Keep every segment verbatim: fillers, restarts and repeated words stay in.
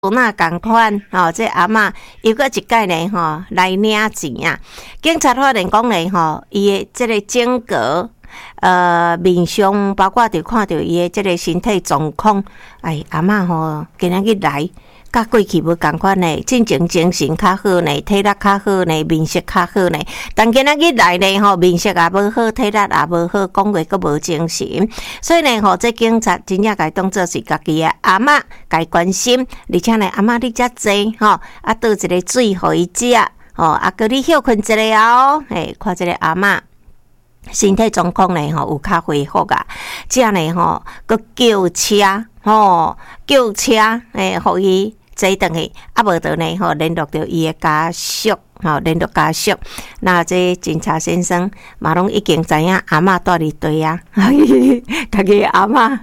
那共款吼，这阿嬷又搁一届呢吼来领钱啊！警察发现讲呢吼，伊的这个整个呃面上，包括着看到伊的这个身体状况，哎，阿嬷吼今仔日来，甲过去无共款呢，进前精神较好呢，体力较好呢，面色较好呢。但今仔日来呢吼，面色也无好，体力也无好，讲话阁无精神。所以呢吼，这警察真正甲伊当做是家己的阿嬷，甲伊关心，而且呢阿嬷你遮济吼，啊倒一个水互伊食，吼，啊叫你休困一下哦，嘿，看这个阿嬷身体状况呢吼有较恢复啊，这呢吼阁叫车吼叫车诶，互伊坐转去，啊无得呢吼联络着伊的家属。吼，联络家属，那这警察先生嘛拢已經知影阿嬷住伫堆啊，家己阿嬷，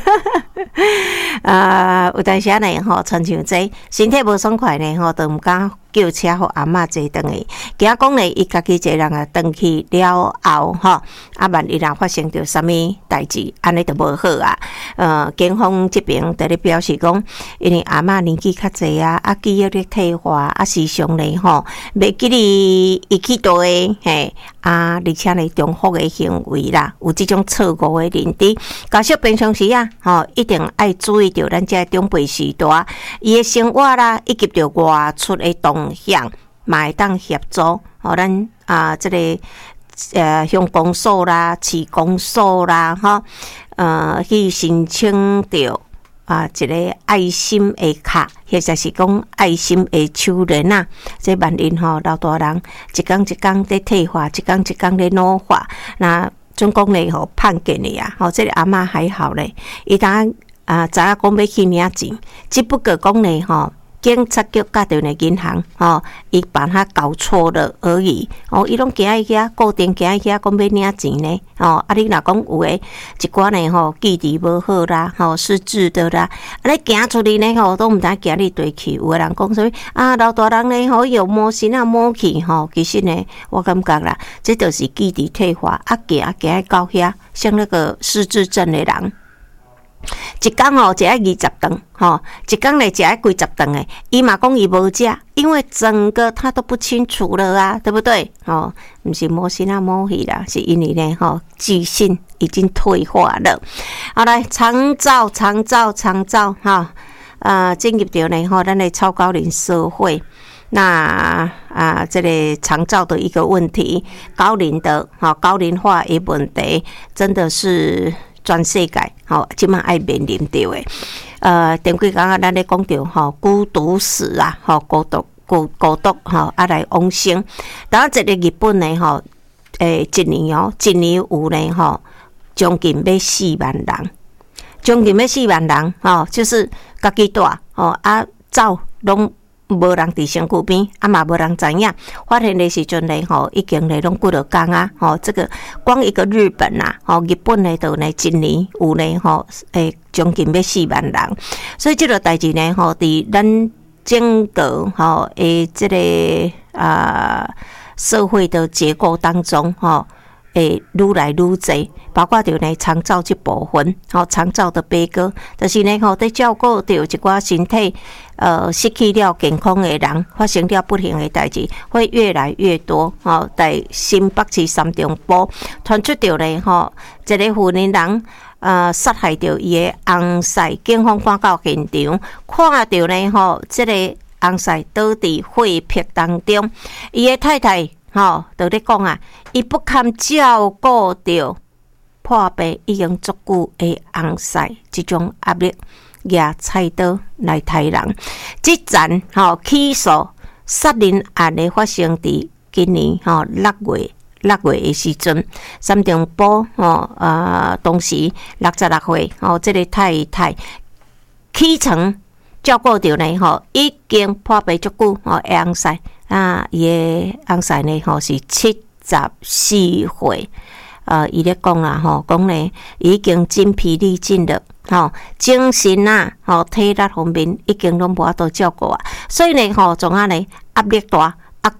啊，有當時呢吼，親像這身體無爽快呢吼，都毋敢叫車互阿嬷坐轉去。驚講呢，伊家己一個人啊，轉去了後吼，啊萬一若發生着啥物代志，安尼就無好啊。呃，警方這邊在咧表示講，因為阿嬷年紀較濟啊，啊記憶力退化，啊時常呢吼。記哩伊去倒誒，嘿啊，而且呢重複誒行為啦，有即種錯誤誒認知。家屬平常時啊，吼一定愛注意着咱遮長輩時代，伊誒生活啦，以及着外出誒動向，嘛會當協助，吼咱啊，即、這個呃鄉公所啦、市公所啦，吼呃去申請着。啊，一個愛心的卡，或者是講愛心的手人啊，這萬因吼老大人一工一工在退化，一工一工在老化，那總講咧吼判給你啊，吼，這個阿嬷還好咧，伊當啊知影講要去領錢，只不過講咧吼。警察局甲着呢銀行，吼，伊把他搞錯了而已。哦，伊攏行去遐，固定行去遐，講要領錢呢。哦，啊，你若講有誒一寡呢，吼，記憶無好啦，吼，失智的啦，啊，你行出去呢，吼，都毋知行你對去。有誒人講說啊，老大人呢，吼，有摸身啊摸去，吼，其實呢，我感覺啦，這就是記憶退化，啊，行行到遐，像那個失智症誒人。一工吼食二十頓，吼一工咧食幾十頓誒，伊嘛講伊無食，因為整個他都不清楚了啊，對不對？吼，毋是摸身啊摸去啦，是因為呢吼記性已經退化了。好來，長照長照長照哈，呃，進入到呢吼，咱的超高齡社會。那啊，這個長照的一個問題，高齡的哈高齡化的問題，真的是。全世界吼，即馬愛面臨到誒，呃，前幾工啊，咱咧講到吼孤獨死啊，吼孤獨孤孤獨吼，啊來往生。當一個日本呢吼，誒一年哦，一年有呢吼，將近要四萬人，將近要四萬人吼，就是家己住吼啊走攏。無人佇身軀邊，啊嘛無人知影。發現的時陣咧，吼已經咧攏幾多工啊，吼，這個光一個日本呐、啊，吼日本咧都呢一年有咧吼，誒將近要四萬人。所以這個代誌呢，吼佇咱整個吼誒這個啊社會的結構當中，吼。誒，愈來愈濟，包括着呢長照這部分，吼長照的悲歌，就是呢吼，在照顧着一寡身體，呃，失去了健康的人，發生了不幸的代志，會越來越多。吼，在新北市三重埔傳出着呢，吼，一個婦人人，呃，殺害着伊的翁婿，警方趕到現場，看到呢，吼，這個翁婿倒佇血泊當中，伊的太太。吼，就咧講啊，伊不堪照顧着破病已經足久的翁婿，這種壓力，拿菜刀來殺人。即陣吼起訴殺人案咧發生佇今年吼六月六月的時陣，三重埔吼呃當時六十六歲吼，這個太太起床照顧着呢吼，已經破病足久吼的翁婿。啊，伊個翁婿呢，吼是七十四歲，呃，伊咧講啦，吼講呢已經精疲力盡了，吼精神啊，吼體力方面已經攏無法度照顧啊，所以呢，吼總啊呢壓力大，壓榨，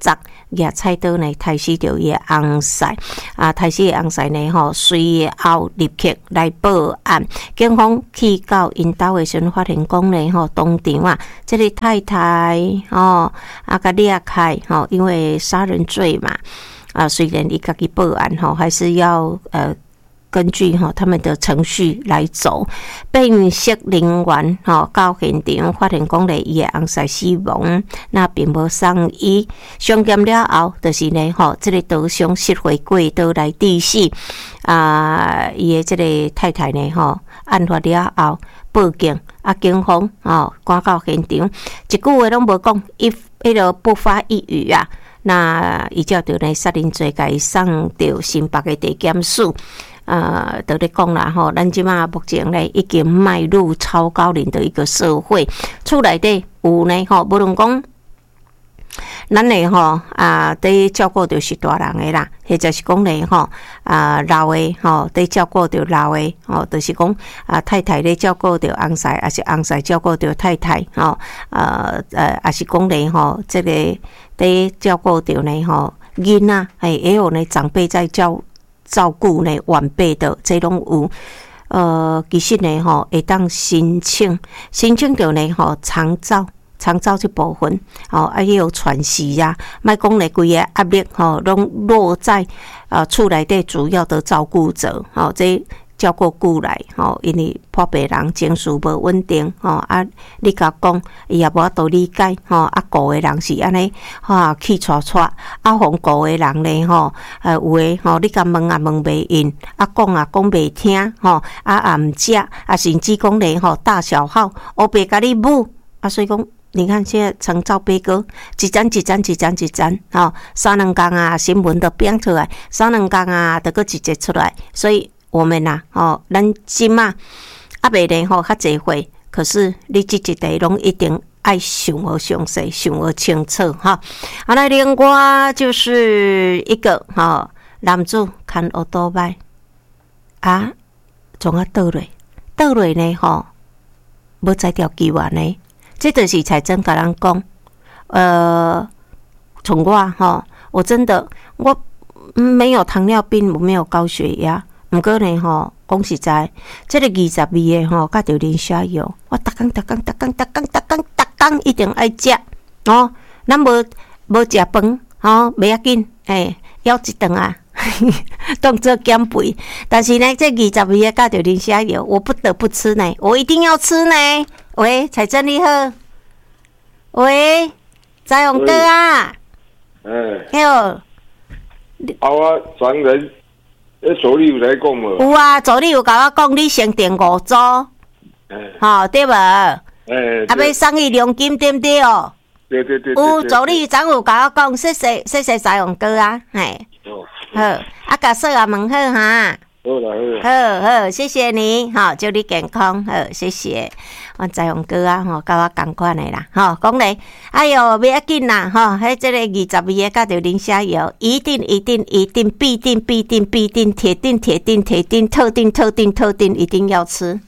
举菜刀呢，杀死着伊的翁婿，啊，杀死翁婿呢，吼，随后立刻来报案。警方去到因兜的时阵，发现讲呢，吼，当场啊，这个太太哦，啊，甲掠开吼，因为杀人罪嘛，啊，虽然伊家己报案吼，还是要呃。根据哈他们的程序来走，辨识人员哈到现场发现讲咧伊的翁婿死亡，那并无送医。伤检了后，就是呢吼，这个刀伤失回过刀来致死。啊，伊的这个太太呢吼，案发了后报警，啊，警方吼赶到现场，一句话拢无讲，一迄个不发一语啊。那伊照着呢杀人罪，甲伊送到新北的地检署。呃，都咧讲啦吼，咱即马目前咧已经迈入超高龄的一个社会，厝内底有呢吼，无论讲咱诶吼啊，伫照顾着是大人诶啦，或者是讲咧吼啊老诶吼，伫照顾着老诶吼，就是讲啊太太咧照顾着翁婿，还是翁婿照顾着太太吼，呃呃，还是讲咧吼，这个伫照顾着呢吼囡仔，诶，也有呢长辈在照。照顾呢晚辈的这拢有，呃，其实呢吼会当申请，申请着呢吼长照，长照这部分，哦，啊也有喘息呀，莫讲咧规个压力吼，拢落在呃厝内底主要的照顾者，吼这。照顾久来，吼，因为破病人情绪无稳定，吼啊，你甲讲，伊也无法度理解，吼啊，顾诶人是安尼，哈气喘喘，啊，互顾诶人咧，吼，呃，有诶，吼，你甲问也问袂应，啊，讲也讲袂听，吼，啊，也毋食，啊，甚至讲咧，吼，大小号，我别甲你母，啊，所以讲。你看，现在成照杯哥，一张一张一张一张，吼，三两工啊，新闻都编出来，三两工啊，得个一节出来，所以。我们呐、啊，哦，咱即马啊袂咧吼较济岁，可是你即一代拢一定爱想而详细，想而清楚哈。好来，另外就是一个哈、哦、男主看奥多拜啊，从啊倒落倒落呢吼，无再条救援呢，这就是财政甲咱讲，呃，从我吼，我真的我没有糖尿病，我没有高血压。毋过呢吼，讲实在，即、這个二十味诶吼，甲着磷虾油，我逐工逐工逐工逐工逐工逐工一定爱食哦。咱无无食饭吼，袂要紧，诶，枵一顿啊，当做减肥。但是呢，这二十味诶甲着磷虾油，我不得不吃呢，我一定要吃呢。喂，财政你好，喂，彩虹哥啊， 嗯， 哟， 啊，我专人。诶，助理有来讲无？ 有啊，助理有甲我讲，你先订五组，吼对无？诶，啊，要送伊两金对不对哦？ 对对对。 有助理昨有甲我讲，谢谢谢谢彩虹哥啊，嘿，好，啊，甲说啊问好哈。 好啦好啦。好好，谢谢你，好，祝你健康，好，谢谢。我彩虹哥啊，吼，甲我同款的啦，吼，讲咧，哎哟，袂要紧啦，吼，迄这个二十味的甲着磷虾油，一定一定一定必定必定必定铁定铁定铁定特定特定特定一定要吃，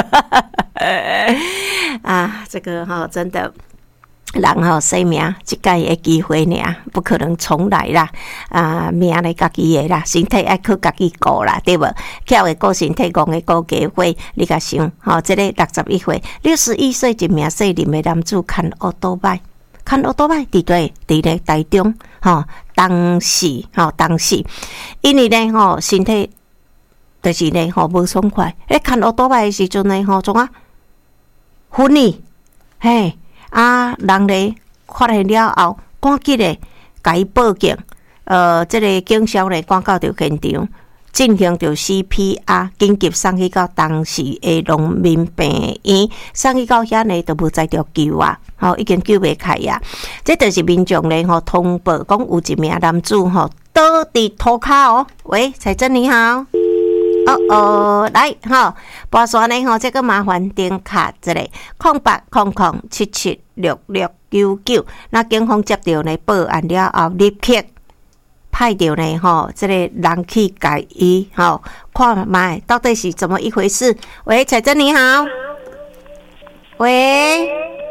啊，这个吼、哦、真的。人吼生命一届的机会尔，不可能重来啦。啊，命咧家己的啦，身体爱靠家己顾啦，对无？巧的顾身体，戆的顾家伙。你甲想，吼、哦，这个六十一岁、六十一岁一名细龄的男子看奥多拜，看奥多拜伫对伫咧台中，吼、哦，当时吼、哦、当时，因为咧吼、哦、身体就是咧吼无爽快，咧看奥多拜的时阵咧吼，怎啊昏去，嘿。啊，人咧发现了后，赶紧咧，甲伊报警。呃，这个警消咧赶到着现场，进行着 C P R， 紧急送去到当时的农民病院，送去到遐呢都无再着救啊，吼、哦，已经救袂开啊。这就是民众咧吼通报讲有一名男子吼倒伫涂骹哦。喂，财政你好。哦哦，来吼，拨线呢吼，这个麻烦点卡一个空八空空七七六六九九。那警方接到呢报案了后，立刻派到呢吼，这个人去解伊吼，看卖到底是怎么一回事。喂，彩珍你好，喂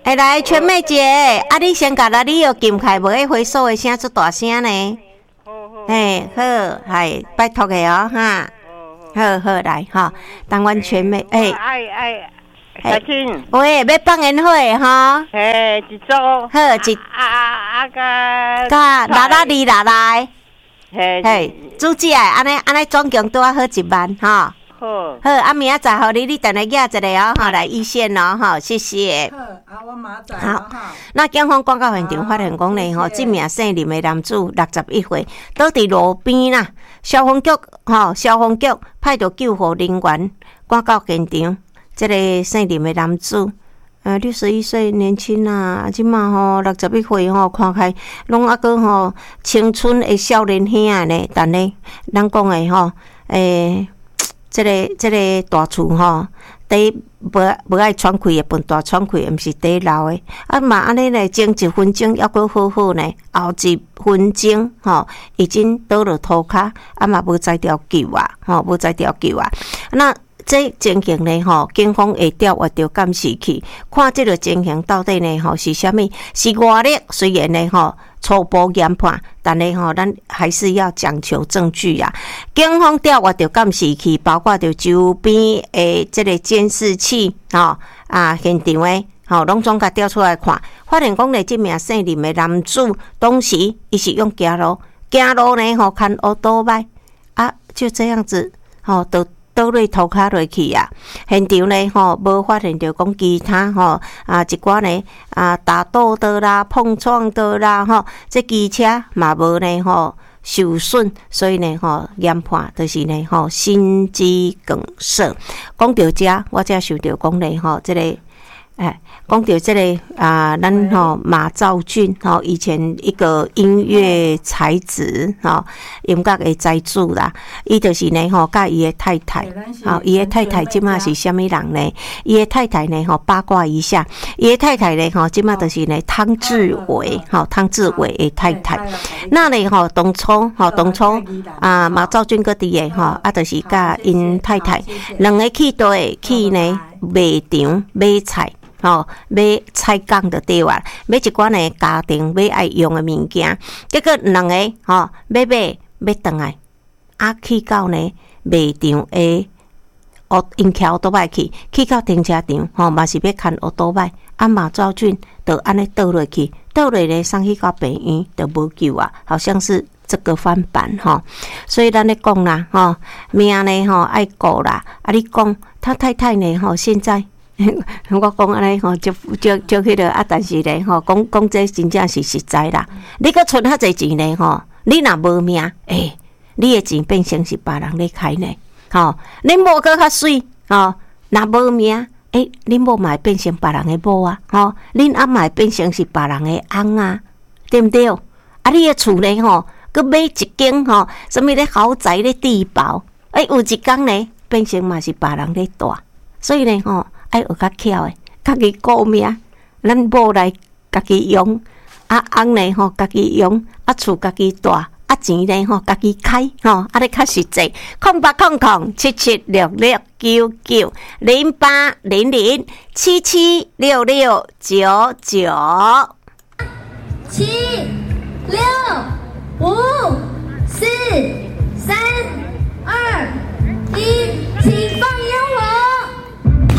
哎，来，全妹姐，啊，你先甲咱你又撳开，无迄回收的声出大声呢。 好好。 嘿，好，系拜托的哦，哈。好好来哈，当阮全妹，哎， 哎哎，小青。 喂，要放烟火哈？ 嘿，一组。 好，一啊啊啊个。 甲拉拉哩拉来。 嘿。 嘿，主姐，安尼安尼总共拄啊好一万哈。 好， 好，啊明仔载互你，你等下寄一个哦，吼来一线哦，吼，谢谢。 好，啊我明仔载好，那警方广告现场发现讲呢，吼，这名姓林的男子六十一岁，倒伫路边啦。消防局吼，消防局派到救护人员赶到现场，这个姓林的男子。呃，六十一岁年轻啊，即马吼六十一岁吼，看起来拢还阁吼青春的少年兄呢。但呢，咱讲的吼，诶。这个这个大厝吼，底无无爱喘气的，分大喘气，毋是底漏的。啊嘛，安尼呢，前一分钟还阁好好呢，后一分钟吼，已经倒落涂骹，啊嘛无再调救啊，吼无再调救啊。那这情形呢，吼，警方会调阅到监视器，看这个情形到底呢，吼是虾米？是外力？虽然呢，吼初步研判，但呢，吼咱还是要讲求证据啊。警方调阅到监视器，包括着周边的这个监视器，吼啊现场的，吼拢总甲调出来看，发现讲呢，这名姓林的男子当时伊是用行路，行路呢，吼看乌多摆啊，就这样子，吼都。倒落涂骹落去啊！现场呢，吼无发现着讲其他吼啊一寡呢啊打斗的啦、碰撞的啦，吼这机车嘛无呢吼受损，所以呢吼研判就是呢吼心肌梗塞。讲到这，我才想到讲呢吼这个。哎，讲到这个啊，咱吼马兆骏吼，以前一个音乐才子吼，音乐的才子啦，伊就是呢吼，甲伊的太太，吼，伊的太太即马是虾米人呢？伊的太太呢吼，八卦一下，伊的太太呢吼，即马就是呢汤志伟，吼汤志伟的太太。那呢吼，当初吼当初啊，马兆骏个伫诶吼，啊，就是甲因太太两个去倒诶去呢卖场买菜。吼，买菜缸就对哇，买一寡呢家庭买爱用的物件，结果两个吼买买要转来，啊去到呢卖场诶，哦因骑奥多摆去，去到停车场吼嘛是要看奥多摆，啊马兆骏就安尼倒落去，倒落呢送去到病院就无救啊，好像是这个翻版吼，所以咱咧讲啦吼，命呢吼爱顾啦，啊你讲他太太呢吼现在。我讲安尼吼，就就就迄个啊，但是咧吼，讲讲这真正是实在啦。你搁存遐济钱咧吼，你若无命，诶、欸，你的钱变成是别人咧开呢。吼，恁某搁较水吼，若无命，诶、欸，恁某嘛变成别人的某啊，吼，恁阿嘛变成是别人的翁啊，对毋对？啊，你的厝咧吼，搁买一间吼，什么咧豪宅咧地堡，诶、欸，有一天咧变成嘛是别人咧住，所以咧吼。爱学较巧诶，家己顾命，咱某来家己用，啊翁呢吼家己用，啊厝家己住，啊钱呢吼家己开吼，啊咧较实际。空八空空七七六六九九零八零零七七六六九九七六五四三二一，请放。